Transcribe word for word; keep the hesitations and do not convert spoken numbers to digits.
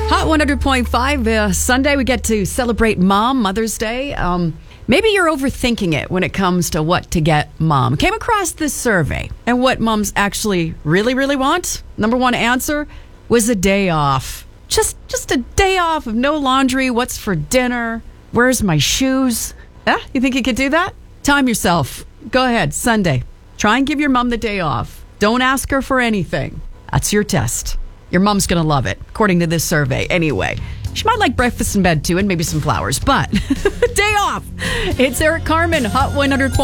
Hot one hundred point five. Uh, Sunday, we get to celebrate Mom, Mother's Day. Um, maybe you're overthinking it when it comes to what to get Mom. Came across this survey, and what moms actually really, really want. Number one answer was a day off. Just, just a day off of no laundry. What's for dinner? Where's my shoes? Yeah, you think you could do that? Time yourself. Go ahead, Sunday. Try and give your mom the day off. Don't ask her for anything. That's your test. Your mom's going to love it, according to this survey. Anyway, she might like breakfast in bed, too, and maybe some flowers. But day off. It's Eric Carmen, Hot one hundred point five.